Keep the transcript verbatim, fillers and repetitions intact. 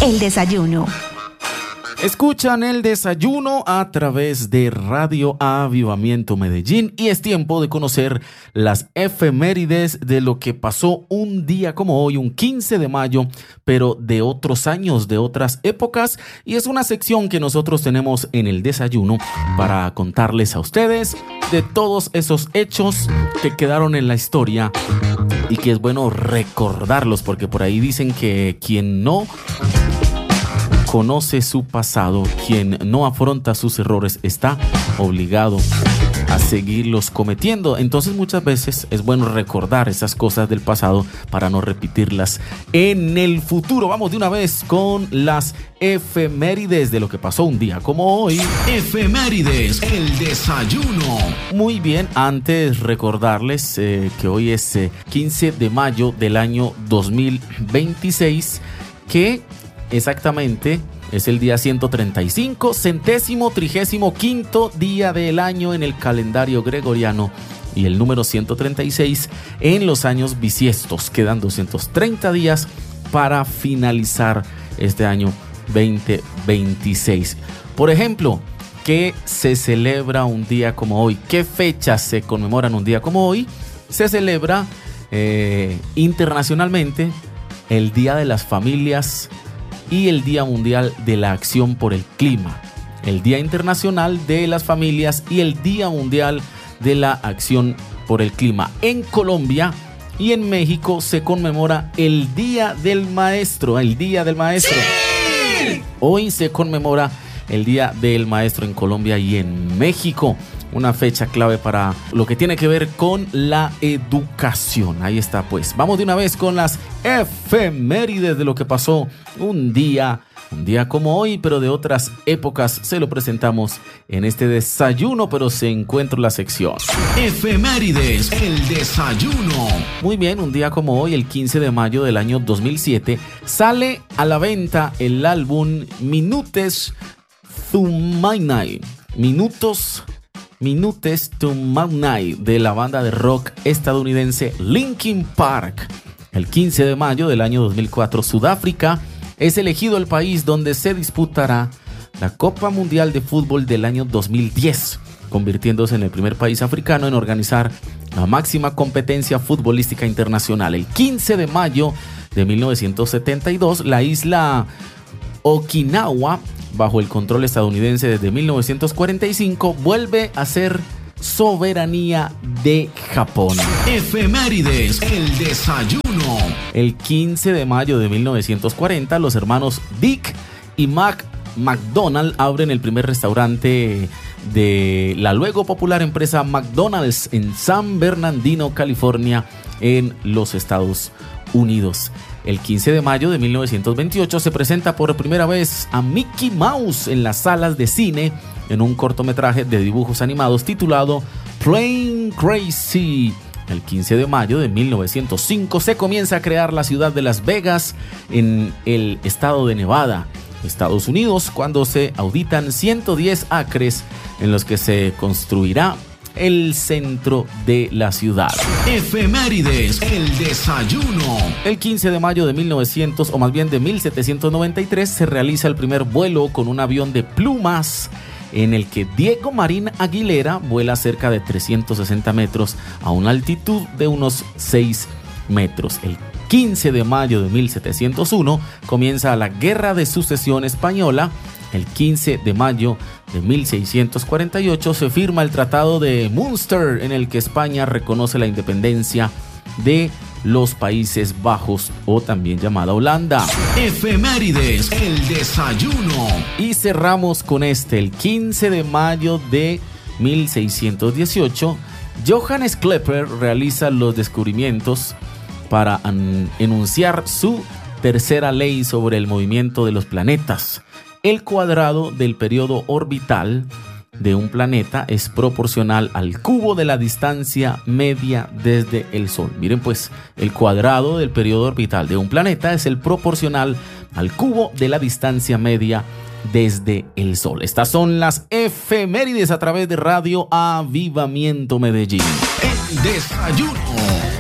El desayuno. Escuchan el desayuno a través de Radio Avivamiento Medellín y es tiempo de conocer las efemérides de lo que pasó un día como hoy, un quince de mayo, pero de otros años, de otras épocas, y es una sección que nosotros tenemos en el desayuno para contarles a ustedes de todos esos hechos que quedaron en la historia y que es bueno recordarlos, porque por ahí dicen que quien no conoce su pasado, quien no afronta sus errores, está obligado a seguirlos cometiendo. Entonces muchas veces es bueno recordar esas cosas del pasado para no repetirlas en el futuro. Vamos de una vez con las efemérides de lo que pasó un día como hoy. Efemérides, el desayuno. Muy bien, antes recordarles eh, que hoy es eh, quince de mayo del año dos mil veintiséis, que exactamente es el día ciento treinta y cinco, centésimo, trigésimo quinto día del año en el calendario gregoriano y el número ciento treinta y seis en los años bisiestos. Quedan doscientos treinta días para finalizar este año veinte veintiséis. Por ejemplo, ¿qué se celebra un día como hoy? ¿Qué fechas se conmemoran un día como hoy? Se celebra eh, internacionalmente el Día de las Familias y el Día Mundial de la Acción por el Clima, el Día Internacional de las Familias y el Día Mundial de la Acción por el Clima. En Colombia y en México se conmemora el Día del Maestro, el Día del Maestro. ¡Sí! Hoy se conmemora el Día del Maestro en Colombia y en México. Una fecha clave para lo que tiene que ver con la educación. Ahí está, pues. Vamos de una vez con las efemérides de lo que pasó un día, un día como hoy, pero de otras épocas. Se lo presentamos en este desayuno, pero se encuentra la sección Efemérides, el desayuno. Muy bien, un día como hoy, el quince de mayo del año dos mil siete, sale a la venta el álbum Minutes to Midnight. Minutos Minutes to Midnight de la banda de rock estadounidense Linkin Park. El quince de mayo del año dos mil cuatro, Sudáfrica es elegido el país donde se disputará la Copa Mundial de Fútbol del año dos mil diez, convirtiéndose en el primer país africano en organizar la máxima competencia futbolística internacional. El quince de mayo de mil novecientos setenta y dos, la isla Okinawa, bajo el control estadounidense desde mil novecientos cuarenta y cinco, vuelve a ser soberanía de Japón. Efemérides, el desayuno. El quince de mayo de mil novecientos cuarenta, los hermanos Dick y Mac McDonald abren el primer restaurante de la luego popular empresa McDonald's en San Bernardino, California, en los Estados Unidos. El quince de mayo de mil novecientos veintiocho se presenta por primera vez a Mickey Mouse en las salas de cine en un cortometraje de dibujos animados titulado Plain Crazy. El quince de mayo de mil novecientos cinco se comienza a crear la ciudad de Las Vegas en el estado de Nevada, Estados Unidos, cuando se auditan ciento diez acres en los que se construirá el centro de la ciudad. Efemérides, el desayuno. El quince de mayo de mil novecientos, o más bien de mil setecientos noventa y tres, se realiza el primer vuelo con un avión de plumas en el que Diego Marín Aguilera vuela cerca de trescientos sesenta metros a una altitud de unos seis metros. El quince de mayo de mil setecientos uno comienza la Guerra de Sucesión Española. El quince de mayo de mil seiscientos cuarenta y ocho se firma el Tratado de Münster, en el que España reconoce la independencia de los Países Bajos, o también llamada Holanda. Efemérides, el desayuno. Y cerramos con este, el quince de mayo de mil seiscientos dieciocho, Johannes Kepler realiza los descubrimientos para an- enunciar su tercera ley sobre el movimiento de los planetas. El cuadrado del periodo orbital de un planeta es proporcional al cubo de la distancia media desde el Sol. Miren pues, el cuadrado del periodo orbital de un planeta es el proporcional al cubo de la distancia media desde el Sol. Estas son las efemérides a través de Radio Avivamiento Medellín. El desayuno.